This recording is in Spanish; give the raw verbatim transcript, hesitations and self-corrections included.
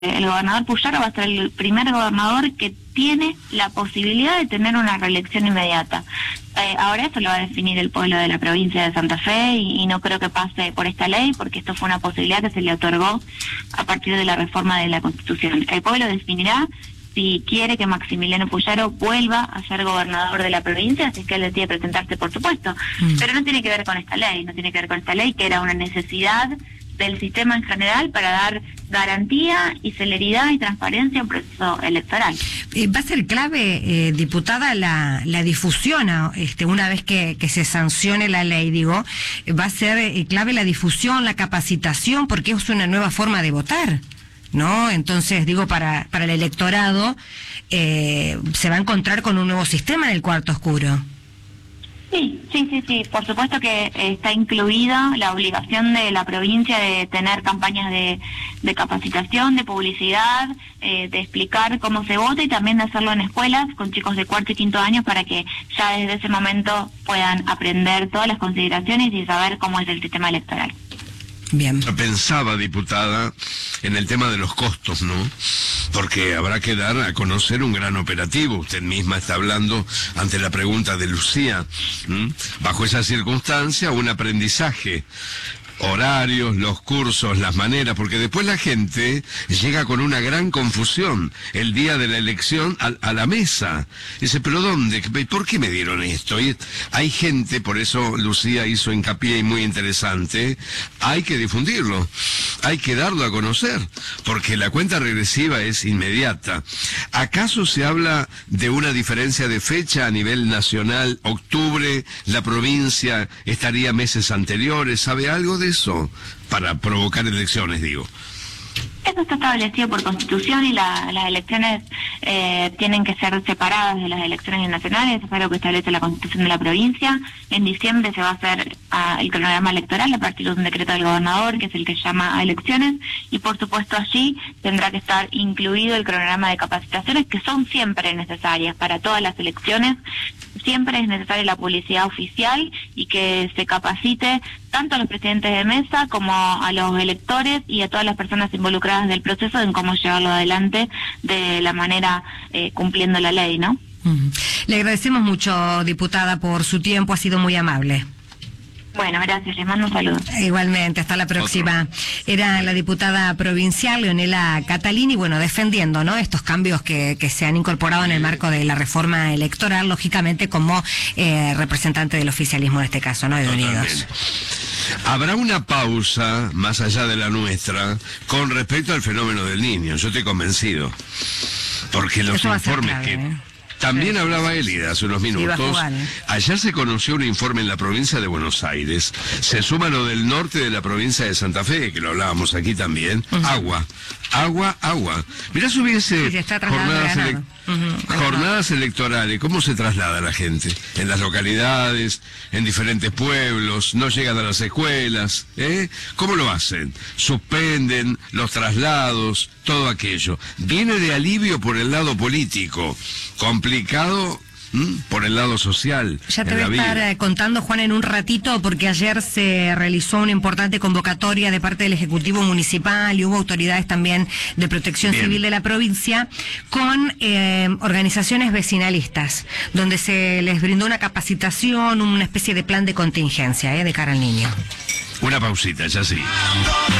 El gobernador Puyaro va a ser el primer gobernador que tiene la posibilidad de tener una reelección inmediata. Eh, ahora eso lo va a definir el pueblo de la provincia de Santa Fe y, y no creo que pase por esta ley, porque esto fue una posibilidad que se le otorgó a partir de la reforma de la Constitución. El pueblo definirá si quiere que Maximiliano Puyaro vuelva a ser gobernador de la provincia, así que él decide presentarse, por supuesto. Mm. Pero no tiene que ver con esta ley, no tiene que ver con esta ley, que era una necesidad del sistema en general para dar garantía y celeridad y transparencia a un proceso electoral. Eh, ¿Va a ser clave, eh, diputada, la, la difusión, este, una vez que, que se sancione la ley, digo, va a ser eh, clave la difusión, la capacitación, porque es una nueva forma de votar, ¿no? Entonces, digo, para, para el electorado eh, se va a encontrar con un nuevo sistema en el cuarto oscuro. Sí, sí, sí, sí, por supuesto que está incluida la obligación de la provincia de tener campañas de, de capacitación, de publicidad, eh, de explicar cómo se vota y también de hacerlo en escuelas con chicos de cuarto y quinto año para que ya desde ese momento puedan aprender todas las consideraciones y saber cómo es el sistema electoral. Bien. Pensaba, diputada, en el tema de los costos, ¿no? Porque habrá que dar a conocer un gran operativo. Usted misma está hablando ante la pregunta de Lucía. ¿Mm? Bajo esa circunstancia, un aprendizaje. Horarios, los cursos, las maneras, porque después la gente llega con una gran confusión el día de la elección a, a la mesa. Dice, ¿pero dónde? ¿Por qué me dieron esto? Y hay gente, por eso Lucía hizo hincapié y muy interesante, hay que difundirlo, hay que darlo a conocer, porque la cuenta regresiva es inmediata. ¿Acaso se habla de una diferencia de fecha a nivel nacional? Octubre, la provincia estaría meses anteriores, ¿sabe algo de eso? Para provocar elecciones, digo. Eso está establecido por Constitución y la, las elecciones eh, tienen que ser separadas de las elecciones nacionales. Eso es algo que establece la Constitución de la provincia. En diciembre se va a hacer uh, el cronograma electoral a partir de un decreto del gobernador, que es el que llama a elecciones, y por supuesto allí tendrá que estar incluido el cronograma de capacitaciones, que son siempre necesarias para todas las elecciones. Siempre es necesaria la publicidad oficial y que se capacite tanto a los presidentes de mesa como a los electores y a todas las personas involucradas del proceso en cómo llevarlo adelante de la manera eh, cumpliendo la ley, ¿no? Uh-huh. Le agradecemos mucho, diputada, por su tiempo, ha sido muy amable. Bueno, gracias, les mando un saludo. Igualmente, hasta la próxima. Otro. Era la diputada provincial Leonela Catalini, bueno, defendiendo, ¿no?, estos cambios que, que se han incorporado en el marco de la reforma electoral, lógicamente como eh, representante del oficialismo en este caso, ¿no?, de Unidos. Habrá una pausa, más allá de la nuestra, con respecto al fenómeno del niño, yo estoy convencido. Porque los informes que... ¿eh? También hablaba Elida hace unos minutos. Ayer se conoció un informe en la provincia de Buenos Aires. Se suma lo del norte de la provincia de Santa Fe, que lo hablábamos aquí también. Uh-huh. Agua, agua, agua. Mirá si hubiese sí, jornadas, ele uh-huh. jornadas electorales. ¿Cómo se traslada la gente? En las localidades, en diferentes pueblos, no llegan a las escuelas. ¿eh? ¿Cómo lo hacen? Suspenden los traslados, todo aquello. Viene de alivio por el lado político. Complicado ¿m? por el lado social. Ya te voy a estar eh, contando, Juan, en un ratito, porque ayer se realizó una importante convocatoria de parte del Ejecutivo Municipal y hubo autoridades también de Protección Bien. Civil de la provincia con eh, organizaciones vecinalistas, donde se les brindó una capacitación, una especie de plan de contingencia eh, de cara al niño. Una pausita, ya sí.